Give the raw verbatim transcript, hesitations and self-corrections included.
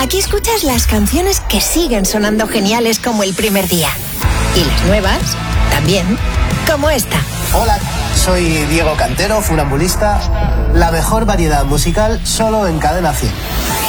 Aquí escuchas las canciones que siguen sonando geniales como el primer día. Y las nuevas, también, como esta. Hola, soy Diego Cantero, funambulista. La mejor variedad musical solo en Cadena cien.